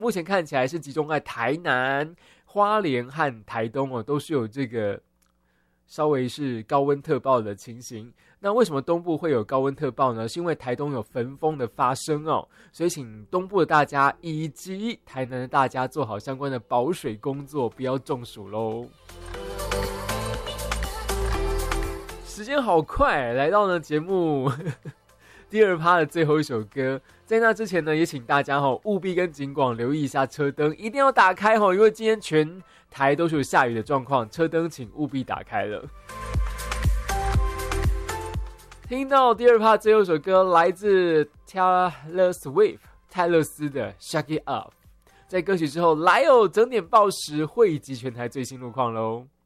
目前看起来是集中在台南、花莲和台东哦，都是有这个稍微是高温特报的情形。那为什么东部会有高温特报呢？是因为台东有焚风的发生哦，所以请东部的大家以及台南的大家做好相关的保水工作，不要中暑咯。时间好快，来到了节目第二趴的最后一首歌。在那之前呢，也请大家务必跟警广留意一下车灯，一定要打开因为今天全台都是有下雨的状况，车灯请务必打开了。听到第二趴最后一首歌，来自 Taylor Swift 泰勒斯的 Shake It Up。在歌曲之后，来整点报时汇集全台最新路况咯。